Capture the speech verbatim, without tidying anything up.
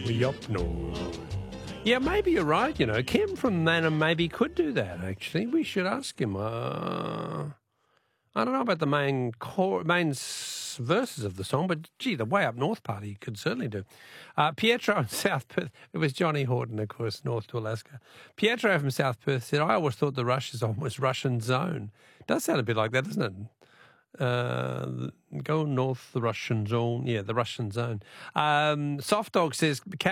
We up north. Yeah, maybe you're right, you know. Kim from Manham maybe could do that, actually. We should ask him. Uh, I don't know about the main core, main s- verses of the song, but, gee, the way up north part he could certainly do. Uh, Pietro in South Perth, it was Johnny Horton, of course, north to Alaska. Pietro from South Perth said, I always thought the Rush is almost Russian zone. It does sound a bit like that, doesn't it? Uh, go north, the Russian zone. Yeah, the Russian zone. Um, Soft Dog says...